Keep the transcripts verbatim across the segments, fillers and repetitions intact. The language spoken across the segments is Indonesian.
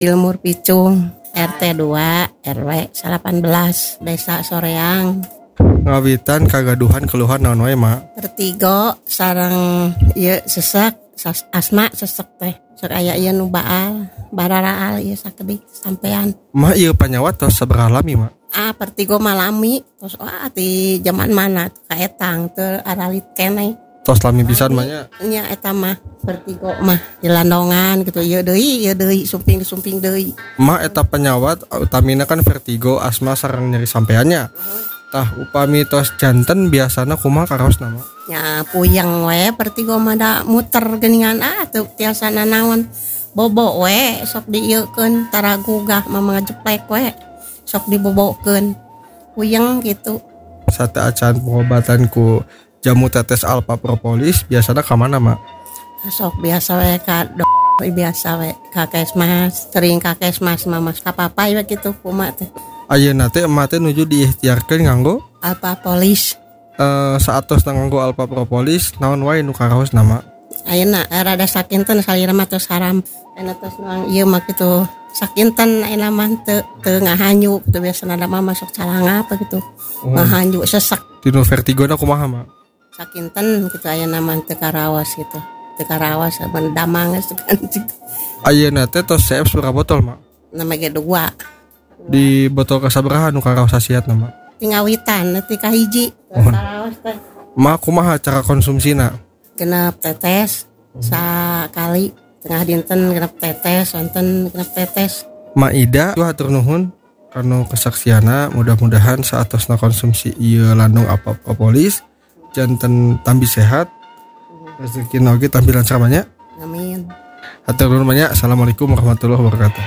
Ilmur Picung, R T dua, R W delapan belas, Desa Soreang. Ngawitan kagaduhan keluhan naon wae mak? Vertigo sareng ieu sesak, asma sesek teh. Sok aya ieu nu baal, bararaal ieu sakeudik sampean. Mak ieu panyawat tos sabaraha lami mak? Ah, vertigo malami. Terus wah di zaman mana kaetang teu aralit keneh. Tos lami pisan mah nya. Nya eta mah vertigo mah di landongan gitu. Ieu deui, ieu deui sumping-sumping deui. Mak eta penyawat utamina kan vertigo, asma sareng nyeri sampeannya. Tah upami tos janten biasana kumaha karaosna mak? Ya puyeng we vertigo mah da muter geuningan ah teu tiasa nanaon. Bobo we sok dieukeun tara gugah mah ngajeplek we. Sok dibobokeun. Puyeng gitu. Sate acan pengobatan ku jamu tetes alpha propolis biasana ka mana mak? Sok biasa we ka dok biasa we ka kesmas, sering ka kesmas mah mas ka papai we kitu kumaha teh. Ayeuna teh emak teh nuju diikhtiarkeun nganggo Alpha Polis. Eh saatos nganggo alpha propolis naon wae nu karaosna mak? Ayeuna rada sakinten salira mah tos haram. Ayeuna tos nuang ieu mah kitu sakinten ayeuna mah teu teu ngahanyu teu biasana da mah masuk calanga apa gitu. Oh. Ngahanyu sesek. Dinu vertigona kumaha mak? Sakinten kitu ayeuna mah teu karaos gitu. Teu karaos mun damang geus kan gitu. Ayeuna teh tos C F sabaraha botol mak? Nama ge dua. Di botol kasabaraha nu karaos hasiatna mak? Tingawitan neuti ka hiji. Karaos teh. Mak kumaha cara konsumsina? Genep tetes sakali tengah dinten genep tetes, sonten genep tetes. Mak Ida tuh hatur nuhun karena kesaksiana, mudah-mudahan saatosna konsumsi ieu landung alpha propolis janten tambi sehat. Rezekina oge tambi lancar banyak. Amin. Hatur nuhun banyak. Assalamualaikum warahmatullahi wabarakatuh.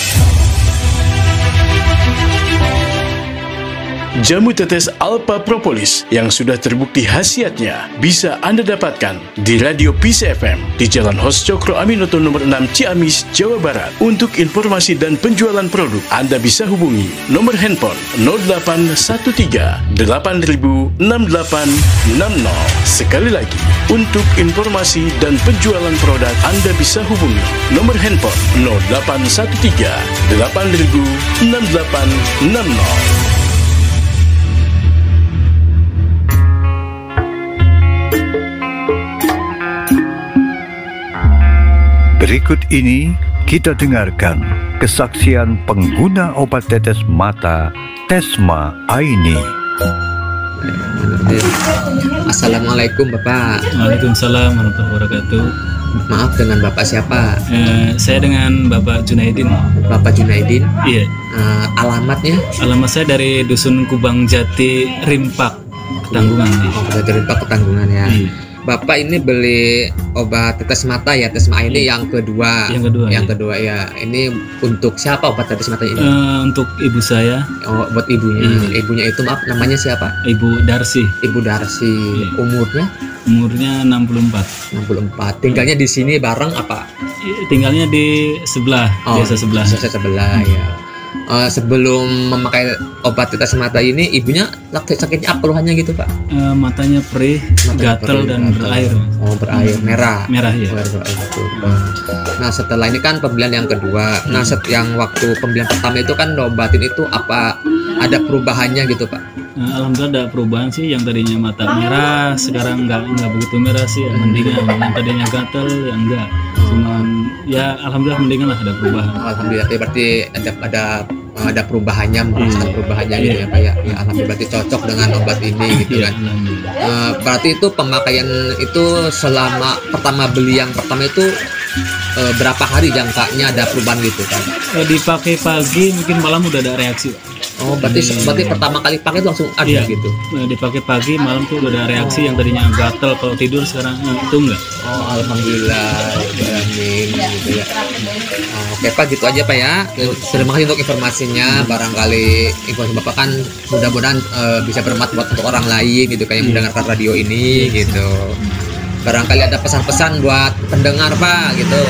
Jamu tetes Alpha Propolis yang sudah terbukti khasiatnya bisa Anda dapatkan di Radio P C F M di Jalan Hos Cokro Aminoto nomor enam Ciamis, Jawa Barat. Untuk informasi dan penjualan produk, Anda bisa hubungi nomor handphone nol delapan satu tiga delapan nol enam delapan enam nol. Sekali lagi, untuk informasi dan penjualan produk, Anda bisa hubungi nomor handphone nol delapan satu tiga delapan nol enam delapan enam nol. Berikut ini kita dengarkan kesaksian pengguna obat tetes mata Tesma Aini. Assalamualaikum Bapak. Waalaikumsalam warahmatullahi wabarakatuh. Maaf, dengan Bapak siapa? Eh, saya dengan Bapak Junaidin. Bapak Junaidin? Iya. Uh, alamatnya? Alamat saya dari Dusun Kubang Jati, Rimpak, Ketanggungan. Oh, Jati Rimpak, Ketanggungan ya. Iya. Bapak ini beli obat tetes mata ya, Tesma ini yang kedua. Yang kedua. Yang ya. kedua ya. Ini untuk siapa obat tetes mata ini? Uh, untuk ibu saya. Oh, buat ibunya. Hmm. Ibunya itu maaf, namanya siapa? Ibu Darsi. Ibu Darsi. Ya. Umurnya? Umurnya enam puluh empat. enam puluh empat. Tinggalnya di sini bareng apa? Tinggalnya di sebelah, oh, desa sebelah. Desa sebelah hmm. ya. Uh, sebelum memakai obat tetes mata ini, ibunya sakitnya apa keluhannya gitu Pak? Uh, matanya perih, gatal dan gatel. Berair. Oh, berair merah. Merah ya. Berair, berair, nah setelah ini kan pembelian yang kedua. Hmm. Nah set yang waktu pembelian pertama itu kan obatin itu apa ada perubahannya gitu Pak? Uh, Alhamdulillah ada perubahan sih, yang tadinya mata merah sekarang nggak nggak begitu merah sih, ya. Mendingan. Yang tadinya gatal ya enggak. Cuman ya alhamdulillah mendingan lah, ada perubahan. Alhamdulillah berarti ada ada ada perubahannya, merasakan hmm. perubahannya gitu yeah. ya Pak ya. Ya alhamdulillah berarti cocok dengan obat ini gitu kan. Uh, berarti itu pemakaian itu selama pertama beli yang pertama itu uh, berapa hari jangkanya ada perubahan gitu kan? Uh, dipakai pagi mungkin malam udah ada reaksi. Oh berarti hmm. berarti pertama kali pakai itu langsung ada yeah. gitu. Uh, dipakai pagi malam tuh udah ada reaksi. Oh. Yang tadinya gatel kalau tidur sekarang uh, itu enggak. Oh alhamdulillah. Amin gitu ya. Oh, oke Pak gitu aja Pak ya. Terima kasih untuk informasinya. Barangkali informasi Bapak kan mudah-mudahan uh, bisa bermanfaat buat untuk orang lain gitu kayak yang mendengarkan radio ini gitu. Barangkali ada pesan-pesan buat pendengar Pak gitu.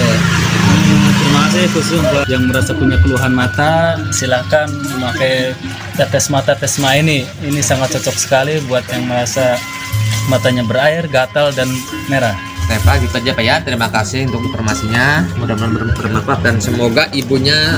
Terima kasih khusus buat yang merasa punya keluhan mata, silakan memakai tetes mata Tesma ini. Ini sangat cocok sekali buat yang merasa matanya berair, gatal dan merah. Oke Pak, gitu aja Pak ya. Terima kasih untuk informasinya. Mudah-mudahan ber- bermanfaat dan semoga ibunya